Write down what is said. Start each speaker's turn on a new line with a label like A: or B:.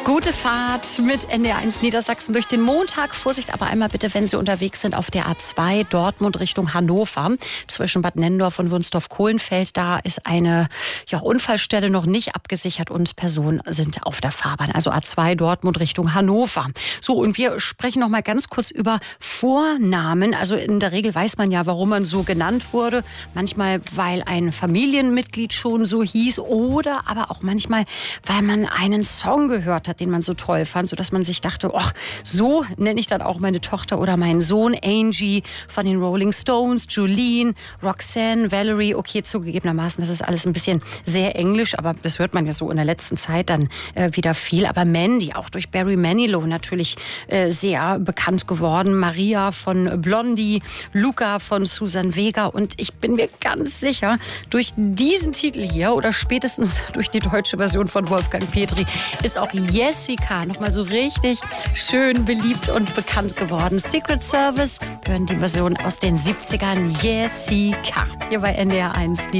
A: Gute Fahrt mit NDR1 Niedersachsen durch den Montag. Vorsicht aber einmal bitte, wenn Sie unterwegs sind auf der A2 Dortmund Richtung Hannover. Zwischen Bad Nenndorf und Wunstorf-Kohlenfeld. Da ist eine Unfallstelle noch nicht abgesichert und Personen sind auf der Fahrbahn. Also A2 Dortmund Richtung Hannover. So, und wir sprechen noch mal ganz kurz über Vornamen. Also in der Regel weiß man ja, warum man so genannt wurde. Manchmal, weil ein Familienmitglied schon so hieß oder aber auch manchmal, weil man einen Song gehört hat, den man so toll fand, sodass man sich dachte, ach, so nenne ich dann auch meine Tochter oder meinen Sohn. Angie von den Rolling Stones, Jolene, Roxanne, Valerie. Okay, zugegebenermaßen, das ist alles ein bisschen sehr englisch, aber das hört man ja so in der letzten Zeit dann wieder viel. Aber Mandy, auch durch Barry Manilow natürlich sehr bekannt geworden. Maria von Blondie, Luca von Susan Vega. Und ich bin mir ganz sicher, durch diesen Titel hier oder spätestens durch die deutsche Version von Wolfgang Petri ist auch Jessica nochmal so richtig schön beliebt und bekannt geworden. Secret Service, hören die Version aus den 70ern. Jessica, hier bei NDR1.